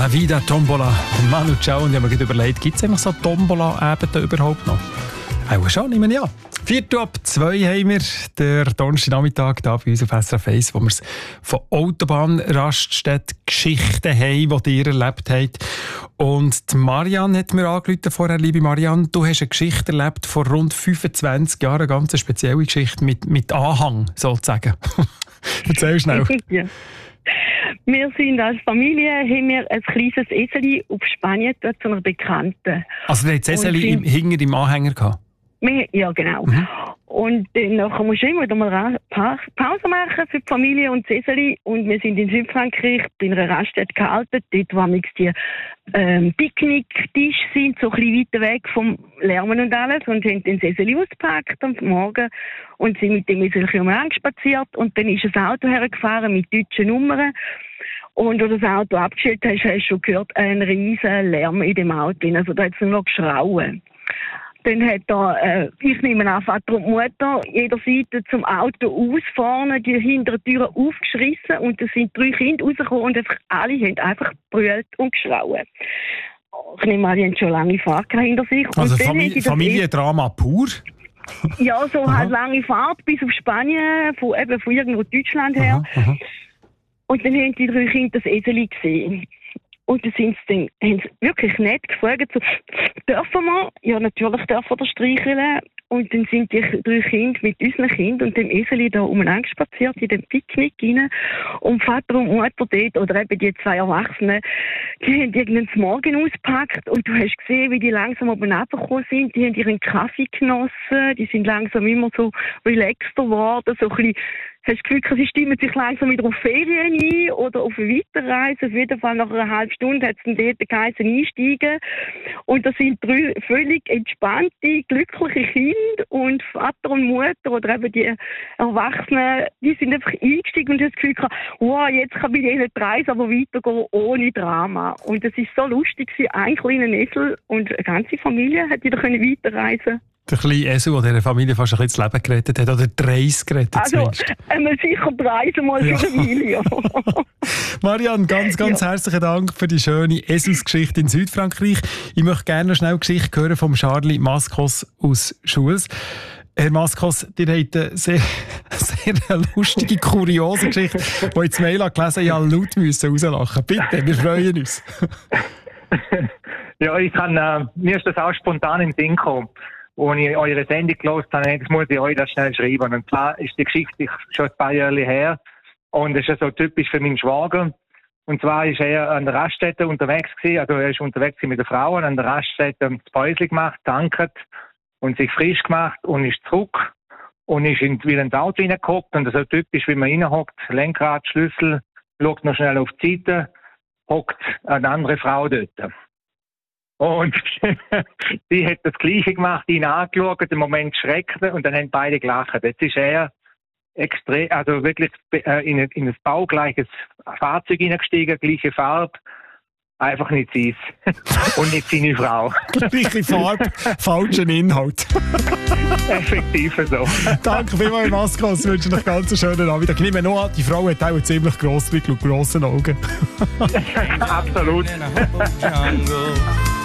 La Vida Tombola, Manu Chao. Und ich habe mir überlegt, gibt es eigentlich so Tombola-Abende überhaupt noch? Auch schon, nehme ich an. 1:45 haben wir den Donnerstagnachmittag hier bei uns auf SRF 1, wo wir es von Autobahnraststätten-Geschichten haben, die ihr erlebt habt. Und die Marianne hat mir angerufen vorher. Liebe Marianne, du hast eine Geschichte erlebt vor rund 25 Jahren, eine ganz spezielle Geschichte mit Anhang, sozusagen. Erzähl schnell. Ja. Wir sind als Familie, haben wir ein kleines Eseli auf Spanien dort zu einer Bekannten. Also der hat das Eseli hinter im Anhänger gehabt? Ja, genau. Mhm. Und nachher musst du immer wieder mal Pause machen für die Familie und das Eseli. Und wir sind in Südfrankreich bei einer Raststätte gehalten, dort wo die Picknicktische sind, so ein bisschen weiter weg vom Lärmen und alles. Und haben dann das Eseli ausgepackt am Morgen und sind mit dem Eseli umeinander spaziert. Und dann ist ein Auto hergefahren mit deutschen Nummern. Und als du das Auto abgestellt hast, hast du schon gehört, einen riesen Lärm in dem Auto. Also da hat es nur noch geschrauen. Dann hat ich nehme an, Vater und Mutter jeder Seite zum Auto aus, vorne die hinteren Türen aufgeschrissen und da sind 3 Kinder rausgekommen und alle haben einfach brüllt und geschrauen. Ich nehme an, die haben schon lange Fahrt hinter sich. Also Familiendrama pur? Ja, so halt lange Fahrt bis auf Spanien, von irgendwo Deutschland her. Aha. Und dann haben die 3 Kinder das Eseli gesehen. Und dann haben sie wirklich nett gefragt, so, dürfen wir? Ja, natürlich dürfen wir streicheln. Und dann sind die 3 Kinder mit unseren Kindern und dem Eseli da umeinander spaziert in den Picknick rein. Und Vater und Mutter dort, oder eben die 2 Erwachsenen, die haben irgendwann das Morgen ausgepackt und du hast gesehen, wie die langsam oben runtergekommen sind. Die haben ihren Kaffee genossen, die sind langsam immer so relaxter geworden, so ein bisschen. Hast du das Gefühl, sie stimmen sich langsam wieder auf Ferien ein oder auf eine Weiterreise? Auf jeden Fall nach einer halben Stunde hat es dann dort geheißen, einsteigen. Und das sind 3 völlig entspannte, glückliche Kinder und Vater und Mutter oder eben die Erwachsenen, die sind einfach eingestiegen und haben das Gefühl gehabt, wow, jetzt kann bei denen die Reise aber weitergehen ohne Drama. Und es war so lustig, ein kleiner Esel und eine ganze Familie hat wieder weiterreisen. Der kleine Esel, der dieser Familie fast ein bisschen das Leben gerettet hat, oder die Reise gerettet zumindest. Also, sicher die Reise mal für die Familie. Marianne, ganz herzlichen Dank für die schöne Eselsgeschichte in Südfrankreich. Ich möchte gerne noch schnell eine Geschichte hören von Charlie Maskos aus Schulz. Herr Maskos, ihr habt eine sehr lustige, kuriose Geschichte, die ich das Mail gelesen habe, ich habe laut rauslachen. Bitte, wir freuen uns. Ja, mir ist das auch spontan in den Sinn gekommen. Als ich eure Sendung gehört habe, das muss ich euch das schnell schreiben. Und zwar ist die Geschichte schon ein paar Jahre her. Und das ist ja so typisch für meinen Schwager. Und zwar ist er an der Raststätte unterwegs gewesen. Also er ist unterwegs mit der Frau an der Raststätte das Päuschen gemacht, tanket und sich frisch gemacht und ist zurück. Und ist wieder ins Auto reingehockt. Und das ist so typisch, wie man reinhockt. Lenkrad, Schlüssel, schaut noch schnell auf die Seite, hockt eine andere Frau dort. Und sie hat das Gleiche gemacht, ihn angeschaut, im Moment schreckte und dann haben beide gelacht. Jetzt ist er extrem, also wirklich in ein baugleiches Fahrzeug hineingestiegen, gleiche Farbe, einfach nicht sie und nicht seine Frau. Gleiche Farbe, falschen Inhalt. Effektiv so. Danke vielmals, Maskos. Ich wünsche euch ganz einen schönen Abend. Ich nehme noch an, die Frau hat auch ziemlich grosse Augen. Absolut.